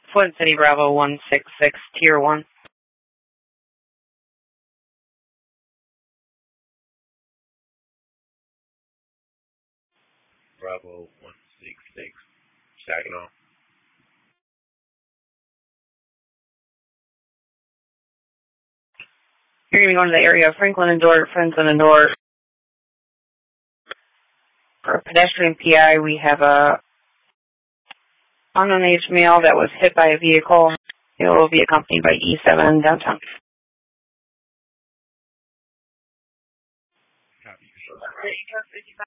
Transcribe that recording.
Flint City Bravo 166, Tier 1. Bravo 166, Saginaw. You're going to be going to the area of Franklin and Dorr, Franklin and Dorr. For a pedestrian PI, we have a unknown age male that was hit by a vehicle. It will be accompanied by E7 downtown. Copy.